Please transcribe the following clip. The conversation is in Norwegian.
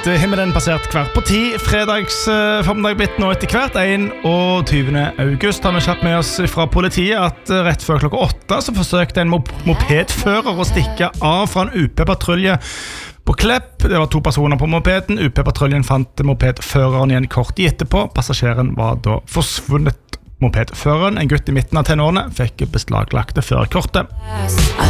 himmelen passert kvart på 10. Fredags formiddag blitt nå etter hvert 21. august har vi kjapt med oss fra politiet at rett før klokka 8 så forsøkte en mopedfører å stikke av fra en UP-patrulje på Klepp. Det var 2 personer på mopeden. UP-patruljen fant mopedføreren igjen kort tid etterpå. Passasjeren var da forsvunnet. Mopedføreren, en gutt i midten av tenårene, fikk beslaglagt det førerkortet.